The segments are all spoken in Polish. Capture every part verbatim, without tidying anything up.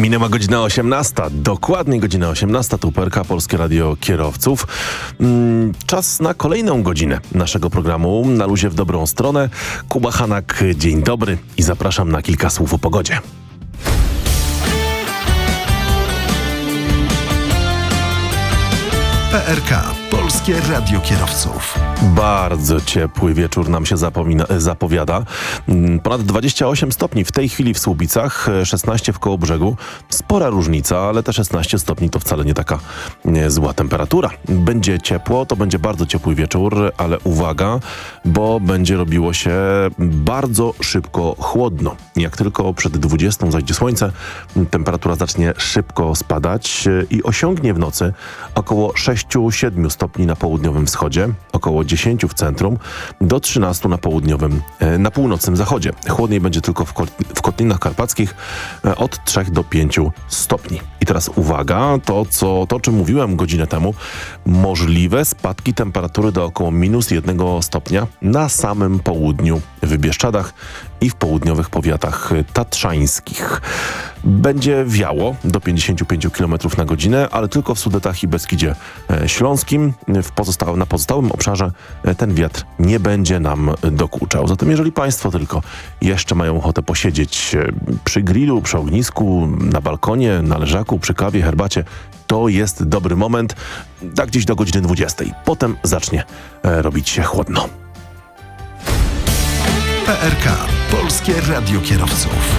Minęła godzina osiemnasta, dokładnie godzina osiemnasta, tu P R K, Polskie Radio Kierowców. Czas na kolejną godzinę naszego programu Na luzie w dobrą stronę. Kuba Hanak, dzień dobry i zapraszam na kilka słów o pogodzie. P R K, Polskie Radio Kierowców. Bardzo ciepły wieczór nam się zapomina, zapowiada. Ponad dwadzieścia osiem stopni w tej chwili w Słubicach, szesnaście w Kołobrzegu. Spora różnica, ale te szesnaście stopni to wcale nie taka nie, zła temperatura. Będzie ciepło, to będzie bardzo ciepły wieczór, ale uwaga, bo będzie robiło się bardzo szybko chłodno. Jak tylko przed dwudziestą zajdzie słońce, temperatura zacznie szybko spadać i osiągnie w nocy około sześć do siedmiu stopni na południowym wschodzie, około dziesięć w centrum, do trzynastu na południowym, na północnym zachodzie. Chłodniej będzie tylko w, kot, w Kotlinach Karpackich od trzech do pięciu stopni. I teraz uwaga, to, co, to o czym mówiłem godzinę temu, możliwe spadki temperatury do około minus jednego stopnia na samym południu w Bieszczadach i w południowych powiatach tatrzańskich. Będzie wiało do pięćdziesięciu pięciu kilometrów na godzinę, ale tylko w Sudetach i Beskidzie Śląskim. W pozostałym, na pozostałym obszarze ten wiatr nie będzie nam dokuczał. Zatem jeżeli Państwo tylko jeszcze mają ochotę posiedzieć przy grillu, przy ognisku, na balkonie, na leżaku, przy kawie, herbacie, to jest dobry moment, tak gdzieś do godziny dwudziestej. Potem zacznie robić się chłodno. P R K, Polskie Radio Kierowców.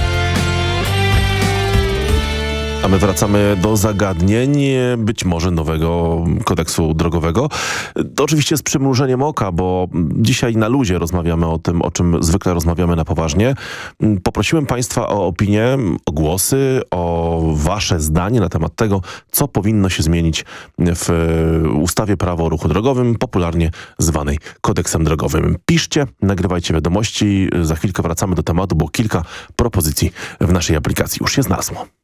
A my wracamy do zagadnień, być może nowego kodeksu drogowego. To oczywiście z przymrużeniem oka, bo dzisiaj na luzie rozmawiamy o tym, o czym zwykle rozmawiamy na poważnie. Poprosiłem Państwa o opinię, o głosy, o Wasze zdanie na temat tego, co powinno się zmienić w ustawie Prawo o ruchu drogowym, popularnie zwanej kodeksem drogowym. Piszcie, nagrywajcie wiadomości. Za chwilkę wracamy do tematu, bo kilka propozycji w naszej aplikacji już się znalazło.